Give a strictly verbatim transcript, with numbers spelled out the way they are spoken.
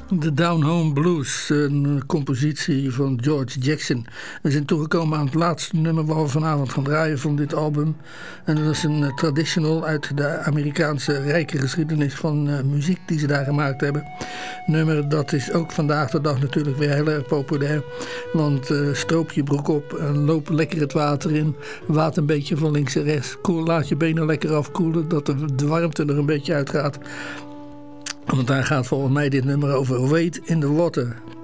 De Down Home Blues, een compositie van George Jackson. We zijn toegekomen aan het laatste nummer waar we vanavond gaan draaien van dit album. En dat is een traditional uit de Amerikaanse rijke geschiedenis van uh, muziek die ze daar gemaakt hebben. Nummer dat is ook vandaag de dag natuurlijk weer heel erg populair. Want uh, stroop je broek op en loop lekker het water in. Waat een beetje van links en rechts. Koel, laat je benen lekker afkoelen, dat de, de warmte er een beetje uitgaat. Want daar gaat volgens mij dit nummer over. Wade in the Water.